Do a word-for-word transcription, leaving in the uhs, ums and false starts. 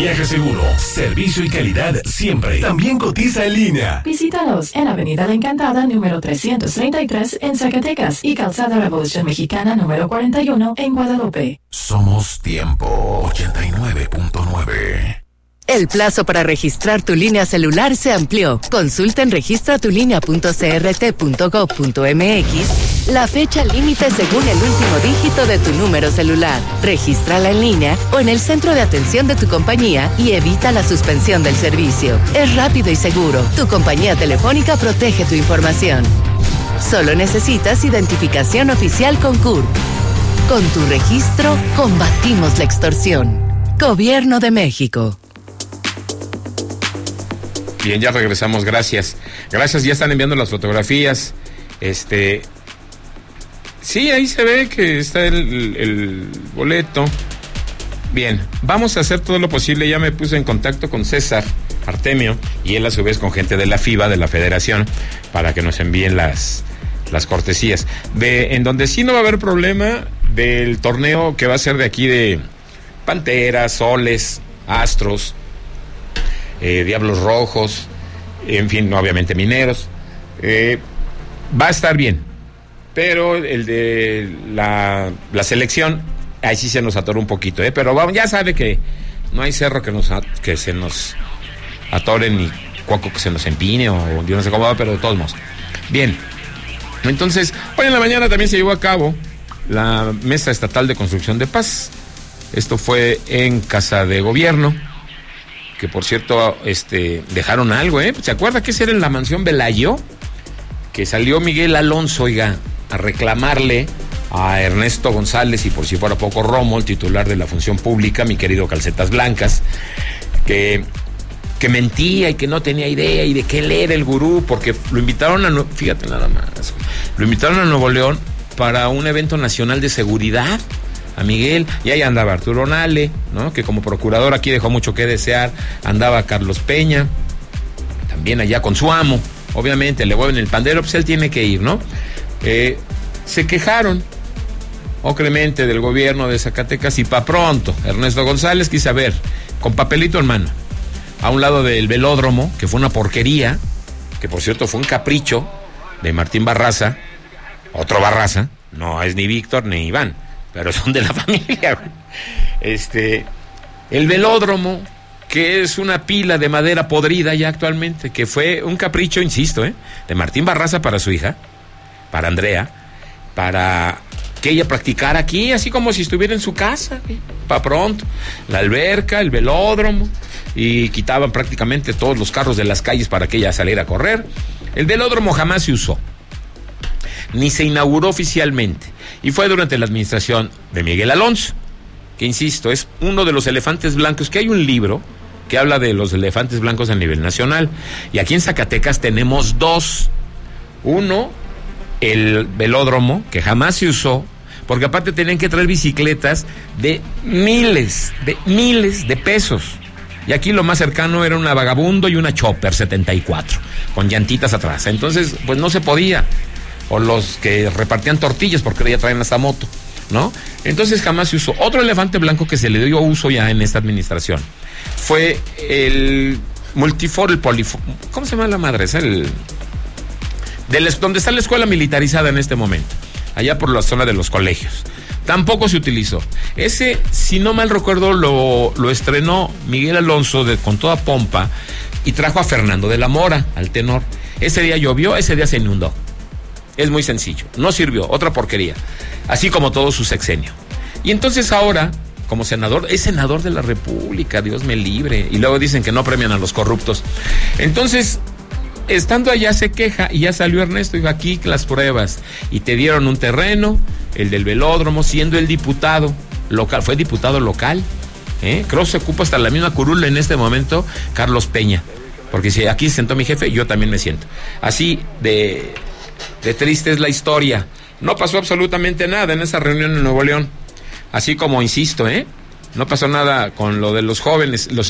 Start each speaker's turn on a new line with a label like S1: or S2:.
S1: Viaje seguro, servicio y calidad siempre. También cotiza en línea.
S2: Visítanos en Avenida La Encantada, número trescientos treinta y tres en Zacatecas y Calzada Revolución Mexicana, número cuarenta y uno en Guadalupe.
S1: Somos Tiempo ochenta y nueve punto nueve.
S3: El plazo para registrar tu línea celular se amplió. Consulta en registra tu línea punto c r t punto gov punto m x la fecha límite según el último dígito de tu número celular. Regístrala en línea o en el centro de atención de tu compañía y evita la suspensión del servicio. Es rápido y seguro. Tu compañía telefónica protege tu información. Solo necesitas identificación oficial con C U R P. Con tu registro, combatimos la extorsión. Gobierno de México.
S4: Bien, ya regresamos, gracias. Gracias, ya están enviando las fotografías. Este... Sí, ahí se ve que está el, el, el boleto. Bien, vamos a hacer todo lo posible. Ya me puse en contacto con César Artemio y él a su vez con gente de la FIBA, de la Federación, para que nos envíen las, las cortesías. De, en donde sí no va a haber problema del torneo que va a ser de aquí de Panteras, Soles, Astros, eh, Diablos Rojos, en fin, obviamente Mineros. Eh, va a estar bien. Pero el de la, la selección, ahí sí se nos atoró un poquito, ¿eh? Pero vamos, ya sabe que no hay cerro que nos que se nos atore ni cuaco que se nos empine o yo no sé cómo va, pero de todos modos. Bien, entonces, hoy en la mañana también se llevó a cabo la Mesa Estatal de Construcción de Paz. Esto fue en Casa de Gobierno, que por cierto, este, dejaron algo, ¿eh? ¿Se acuerda que esa era en la mansión Velayo? Que salió Miguel Alonso, oiga, a reclamarle a Ernesto González y por si fuera poco Romo, el titular de la Función Pública, mi querido Calcetas Blancas, que, que mentía y que no tenía idea y de que él era el gurú, porque lo invitaron a, fíjate nada más, lo invitaron a Nuevo León para un evento nacional de seguridad, a Miguel, y ahí andaba Arturo Nale, ¿no? Que como procurador aquí dejó mucho que desear, andaba Carlos Peña, también allá con su amo, obviamente le mueven el pandero, pues él tiene que ir, ¿no? Eh, se quejaron ocremente del gobierno de Zacatecas y pa' pronto, Ernesto González quise saber, con papelito en mano, a un lado del velódromo, que fue una porquería, que por cierto fue un capricho de Martín Barraza, otro Barraza, no es ni Víctor ni Iván, pero son de la familia. Este, el velódromo, que es una pila de madera podrida ya actualmente, que fue un capricho, insisto, ¿eh? de Martín Barraza para su hija, para Andrea, para que ella practicara aquí, así como si estuviera en su casa, ¿eh? para pronto, la alberca, el velódromo, y quitaban prácticamente todos los carros de las calles para que ella saliera a correr. El velódromo jamás se usó, ni se inauguró oficialmente, y fue durante la administración de Miguel Alonso, que insisto, es uno de los elefantes blancos, que hay un libro que habla de los elefantes blancos a nivel nacional, y aquí en Zacatecas tenemos dos. Uno, el velódromo, que jamás se usó, porque aparte tenían que traer bicicletas de miles, de miles de pesos, y aquí lo más cercano era una Vagabundo y una Chopper setenta y cuatro, con llantitas atrás, entonces pues no se podía, o los que repartían tortillas, porque ya traen hasta moto, ¿no? Entonces jamás se usó. Otro elefante blanco que se le dio uso ya en esta administración fue el multifor, el polifor, ¿cómo se llama la madre? Es el del, donde está la escuela militarizada en este momento, allá por la zona de los colegios. Tampoco se utilizó. Ese, si no mal recuerdo, lo, lo estrenó Miguel Alonso de, con toda pompa, y trajo a Fernando de la Mora, al tenor. Ese día llovió, ese día se inundó. Es muy sencillo, no sirvió, otra porquería, así como todo su sexenio. Y entonces ahora, como senador, es senador de la República, Dios me libre, y luego dicen que no premian a los corruptos. Entonces, estando allá se queja, y ya salió Ernesto, y dijo, aquí las pruebas, y te dieron un terreno, el del velódromo, siendo el diputado local, fue diputado local, ¿eh? Creo que se ocupa hasta la misma curul en este momento, Carlos Peña, porque si aquí se sentó mi jefe, yo también me siento. Así de... de triste es la historia. No pasó absolutamente nada en esa reunión en Nuevo León. Así como, insisto, ¿eh? No pasó nada con lo de los jóvenes, los